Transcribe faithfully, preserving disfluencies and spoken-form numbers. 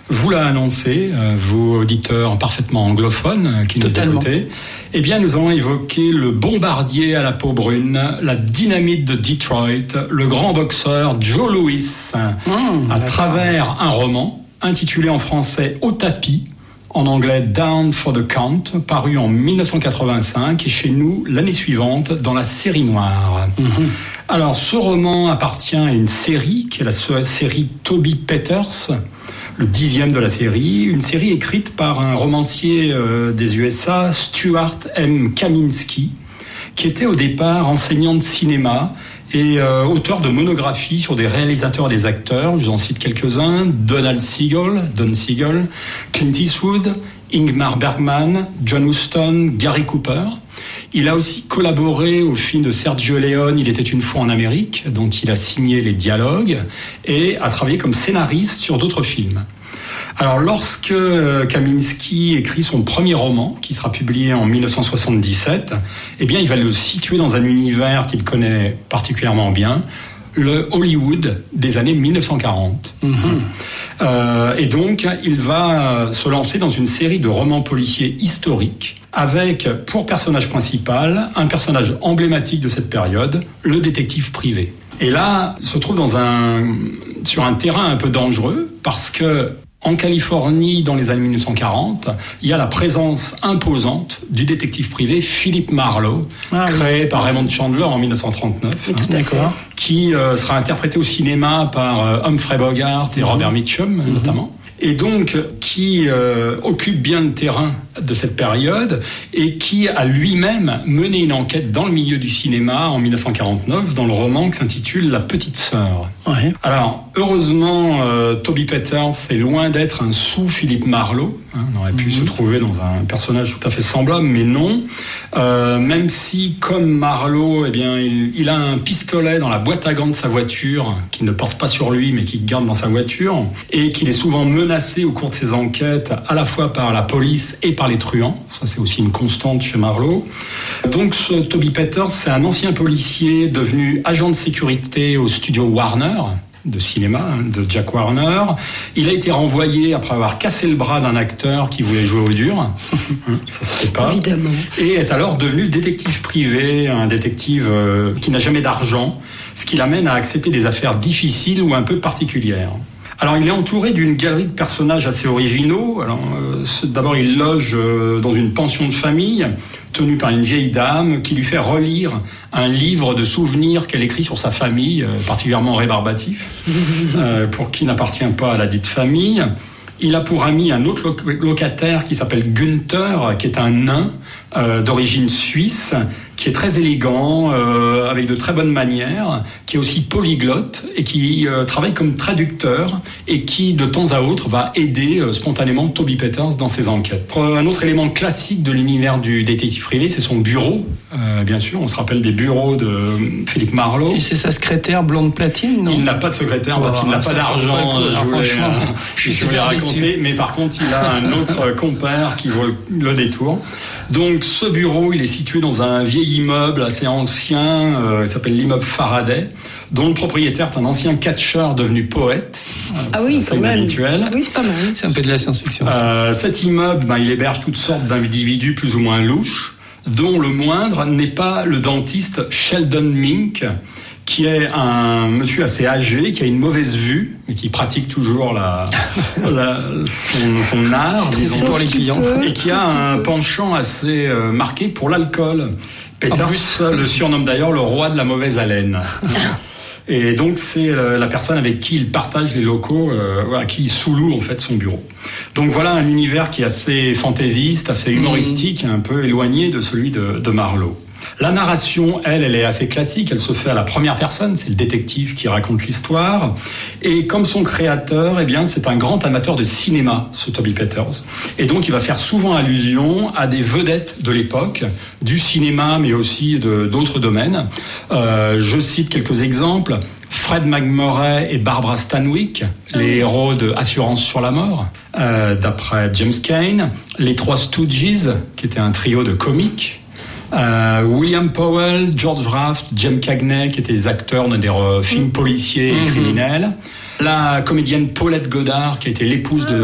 vous l'a annoncé, euh, vous auditeurs parfaitement anglophones euh, qui Totalement. nous écoutez. Eh bien, nous allons évoquer le bombardier à la peau brune, la dynamite de Detroit, le grand boxeur Joe Louis, mmh, à travers un roman intitulé en français Au tapis, en anglais Down for the Count, paru en dix-neuf cent quatre-vingt-cinq et chez nous l'année suivante dans la série noire. Mmh. Alors, ce roman appartient à une série qui est la série Toby Peters, le dixième de la série, une série écrite par un romancier euh, des U S A, Stuart M. Kaminsky, qui était au départ enseignant de cinéma et euh, auteur de monographies sur des réalisateurs et des acteurs. Je vous en cite quelques-uns: Donald Siegel, Don Siegel, Clint Eastwood, Ingmar Bergman, John Huston, Gary Cooper. Il a aussi collaboré au film de Sergio Leone, Il était une fois en Amérique, dont il a signé les dialogues, et a travaillé comme scénariste sur d'autres films. Alors, lorsque Kaminsky écrit son premier roman, qui sera publié en dix-neuf cent soixante-dix-sept, eh bien, il va le situer dans un univers qu'il connaît particulièrement bien, le Hollywood des années dix-neuf cent quarante. Mmh. Euh, et donc, il va se lancer dans une série de romans policiers historiques, avec pour personnage principal un personnage emblématique de cette période, le détective privé. Et là, se trouve dans un, sur un terrain un peu dangereux, parce que en Californie, dans les années dix-neuf cent quarante, il y a la présence imposante du détective privé Philip Marlowe, ah, créé oui. par Raymond Chandler en dix-neuf cent trente-neuf, oui, hein, d'accord. qui euh, sera interprété au cinéma par euh, Humphrey Bogart et mmh. Robert Mitchum, mmh. notamment. Et donc, qui euh, occupe bien le terrain de cette période et qui a lui-même mené une enquête dans le milieu du cinéma en dix-neuf cent quarante-neuf dans le roman qui s'intitule La Petite Sœur. Ouais. Alors, heureusement, euh, Toby Peters est loin d'être un sous-Philippe Marlowe. Hein, on aurait pu mm-hmm. se trouver dans un personnage tout à fait semblable, mais non. Euh, même si, comme Marlowe, eh bien, il, il a un pistolet dans la boîte à gants de sa voiture qu'il ne porte pas sur lui, mais qu'il garde dans sa voiture, et qu'il est souvent menacé au cours de ses enquêtes, à la fois par la police et par les truands. Ça, c'est aussi une constante chez Marlowe. Donc, ce Toby Peters, c'est un ancien policier devenu agent de sécurité au studio Warner, de cinéma, de Jack Warner. Il a été renvoyé après avoir cassé le bras d'un acteur qui voulait jouer au dur. Ça se fait pas. Évidemment. Et est alors devenu détective privé, un détective euh, qui n'a jamais d'argent, ce qui l'amène à accepter des affaires difficiles ou un peu particulières. Alors, il est entouré d'une galerie de personnages assez originaux. Alors, euh, d'abord, il loge euh, dans une pension de famille tenue par une vieille dame qui lui fait relire un livre de souvenirs qu'elle écrit sur sa famille, euh, particulièrement rébarbatif, euh, pour qui n'appartient pas à la dite famille. Il a pour ami un autre loc- locataire qui s'appelle Günther, qui est un nain euh, d'origine suisse, qui est très élégant, euh, avec de très bonnes manières, qui est aussi polyglotte et qui euh, travaille comme traducteur et qui, de temps à autre, va aider euh, spontanément Toby Peters dans ses enquêtes. Euh, un autre élément classique de l'univers du détective privé, c'est son bureau. Euh, bien sûr, on se rappelle des bureaux de Philippe Marlowe. Et c'est sa secrétaire blonde platine, non ? Il n'a pas de secrétaire parce qu'il n'a pas d'argent. Je voulais, euh, je suis voulais raconter, mais par contre, il a un autre compère qui vaut le, le détour. Donc, ce bureau, il est situé dans un vieil immeuble assez ancien, euh, il s'appelle l'immeuble Faraday, dont le propriétaire est un ancien catcheur devenu poète. Ah oui, c'est inhabituel. Oui, c'est pas mal. C'est un peu de la science-fiction. Euh, cet immeuble, ben, il héberge toutes sortes d'individus plus ou moins louches, dont le moindre n'est pas le dentiste Sheldon Mink, qui est un monsieur assez âgé, qui a une mauvaise vue, mais qui pratique toujours la, la, son, son art, disons, pour les clients, et qui a un penchant assez euh, marqué pour l'alcool. Peters le surnomme d'ailleurs le roi de la mauvaise haleine. Et donc, c'est la personne avec qui il partage les locaux, euh, à qui il sous-loue en fait son bureau. Donc voilà un univers qui est assez fantaisiste, assez humoristique, mmh. un peu éloigné de celui de, de Marlowe. La narration, elle, elle est assez classique, elle se fait à la première personne, c'est le détective qui raconte l'histoire. Et comme son créateur, eh bien, c'est un grand amateur de cinéma, ce Toby Peters. Et donc, il va faire souvent allusion à des vedettes de l'époque, du cinéma, mais aussi de, d'autres domaines. Euh, je cite quelques exemples. Fred McMurray et Barbara Stanwyck, les héros de Assurance sur la mort, euh, d'après James Cain. Les Trois Stooges, qui étaient un trio de comiques. Euh, William Powell, George Raft, Jem Cagney, qui étaient des acteurs dans des euh, films policiers et mmh. criminels. La comédienne Paulette Goddard, qui était l'épouse de